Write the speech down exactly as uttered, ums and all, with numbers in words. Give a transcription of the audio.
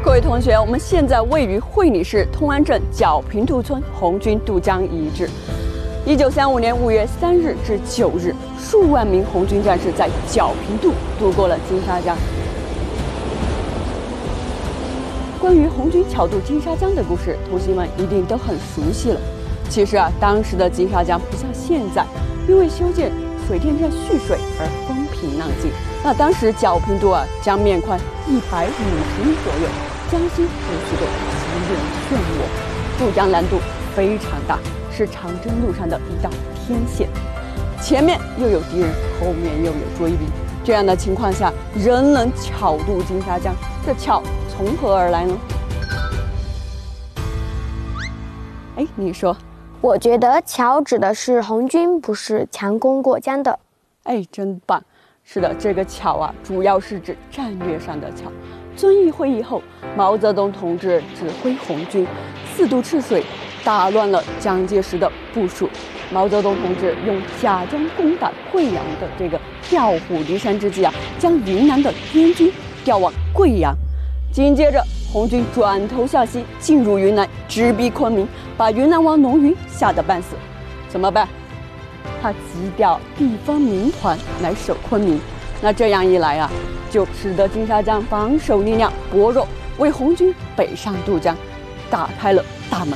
各位同学，我们现在位于会理市通安镇角平渡村红军渡江遗址。一九三五年五月三日至九日，数万名红军战士在角平渡渡过了金沙江。关于红军巧渡金沙江的故事，同学们一定都很熟悉了。其实啊，当时的金沙江不像现在，因为修建水电站蓄水而风平浪静。那当时角平渡啊，江面宽一百五十米左右，江心有许多奇人漩涡，渡江难度非常大，是长征路上的一道天险。前面又有敌人，后面又有追兵，这样的情况下，仍能巧渡金沙江，这巧从何而来呢？哎，你说？ 我觉得巧指的是红军不是强攻过江的。 哎，真棒！是的，这个巧啊，主要是指战略上的巧。遵义会议后，毛泽东同志指挥红军四渡赤水，打乱了蒋介石的部署。毛泽东同志用假装攻打贵阳的这个调虎离山之计啊，将云南的滇军调往贵阳。紧接着，红军转头向西，进入云南，直逼昆明，把云南王龙云吓得半死。怎么办？他急调地方民团来守昆明。那这样一来啊，就使得金沙江防守力量薄弱，为红军北上渡江打开了大门。